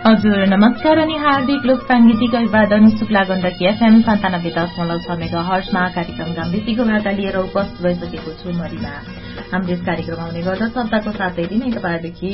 हजुर नमस्कार अनि हार्दिक लोक सांगीतिक अभिवादन शुक्ला गण्डकी एफएम 97.6 मेगाहर्ट्जमा कार्यक्रम गाम्भीर्यको भाका लिएर उपस्थित भइसकेको छु मरिमा। हाम्रो यस कार्यक्रम आउने गर्दछ हप्ताको 7 दिन तपाईदेखि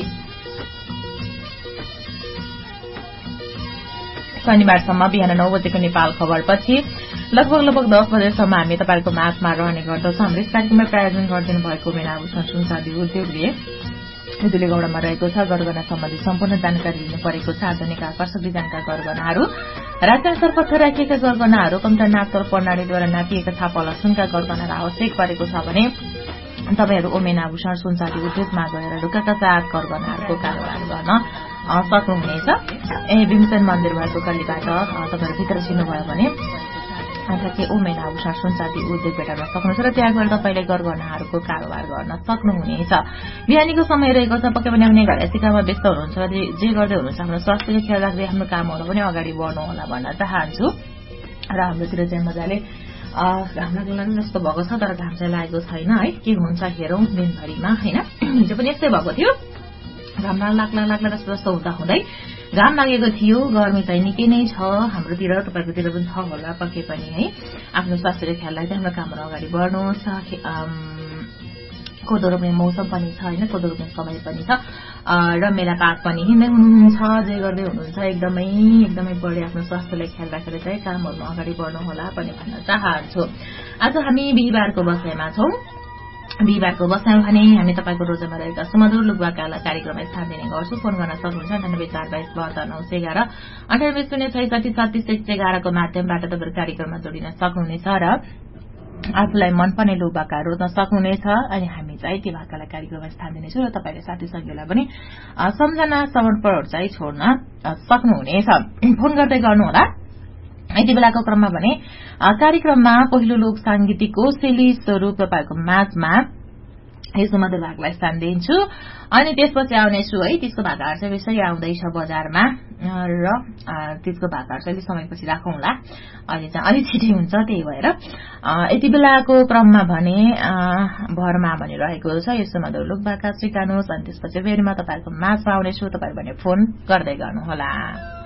शनिबारसम्म बिहान 9 बजेको नेपाल खबरपछि लगभग 10 बजेसम्म हामी तपाईको माझमा रहने गर्दछ। हाम्रो यस कार्यक्रममा प्रायोजन गरिदिनु भएको मेनाभूषण सुनचाँदी उद्योगले गौडामा रहेको छ। गरगहना सम्बन्धी सम्पूर्ण जानकारी लिनु परेको छ। आधुनिक आकर्षक डिजाइनका गरगहनाहरू, राजा सर्पथर राखिएका गरगहनाहरू, कम्प्युटर नाप्तोल प्रणालीद्वारा नापिएका छापा सुनका गरगहनाहरू आवश्यक परेको छ भने तपाईहरू ओमेन आभूषण सुनचाँदी उद्योगमा गएर ढुक्काका साथ गरगहनाहरूको कारोबार गर्न सक्नुहुनेछ। भीमसेन मन्दिर भएको गल्लीबाट तपाईहरू भित्र छिर्नुभयो भने ओमेन आभूषण सुनचाँदी उद्योग भेटाउन सक्नुहुन्छ र त्यहाँ गएर तपाईँले गरगहनाहरूको कारोबार गर्न सक्नुहुनेछ। बिहानीको समय रहेको छ। पक्कै पनि आफ्नै घरैसी काममा व्यस्त हुनुहुन्छ, जे गर्दै हुनुहुन्छ आफ्नो स्वास्थ्यको ख्याल राख्दै आफ्नो कामहरू पनि अगाडि बढ्नु होला भन्न चाहन्छु। र हाम्रोतिर चाहिँ मजाले घाम लाग्न जस्तो भएको छ, तर घाम चाहिँ लागेको छैन है। के हुन्छ हेरौं दिनभरिमा हैन। हिजो पनि यस्तै भएको थियो, घाम लाग्ला जस्तो हुँदै घाम लागेको थियो। गर्मी चाहिँ निकै नै छ हाम्रोतिर, तपाईकोतिर पनि छ होला पक्कै पनि है। आफ्नो स्वास्थ्यको ख्याल राख्दै हाम्रो कामहरू अगाडि बढ्नुहोस्। कोदो रोप्ने मौसम पनि छ हैन, कोदो रोप्ने समय पनि छ र मेलापात पनि हिँड्दै हुनुहुन्छ, जे गर्दै हुनुहुन्छ एकदमै बढी आफ्नो स्वास्थ्यलाई ख्याल राखेर चाहिँ कामहरुमा अगाडि बढ्नु होला पनि भन्न चाहन्छु। आज हामी बिहीबारको बसाइमा छौं। बिहीबारको बसाइमा भने हामी तपाईको रोजमा रहेका सुमधुर लुकवाकाला कार्यक्रममा स्थान दिने गर्छौं। फोन गर्न सक्नुहुन्छ 984222 9806363711 को माध्यमबाट तपाईहरु कार्यक्रममा जोडिन सक्नुहुनेछ र आफूलाई मनपर्ने लुकवाका रोज्न सक्नुहुनेछ। अनि हामी चाहिँ त्यो भाकालाई कार्यक्रममा स्थान दिनेछौँ र तपाईले साथी संगीलाई पनि सम्झना समर्पण चाहिँ छोड्न सक्नुहुनेछ। फोन गर्दै गर्नुहोला। यति बेलाको क्रममा भने कार्यक्रममा पहिलो लोक सांगीतिकको शैली स्वरूप तपाईको माझमा यसो मधुर भागलाई स्थान दिन्छु। अनि त्यसपछि आउनेछु है त्यसको भाकाहरू चाहिँ यसै आउँदैछ बजारमा र त्यसको भाकाहरू चाहिँ समयपछि राखौंला। अहिले चाहिँ अलि छिटै हुन्छ, त्यही भएर यति बेलाको क्रममा भने भरमा भनिरहेको छ यसो मधुर लोक भाका स्वीकार्नुहोस्। अनि त्यसपछि फेरि म तपाईहरुको माझमा आउनेछु। तपाईहरु भने फोन गर्दै गर्नुहोला।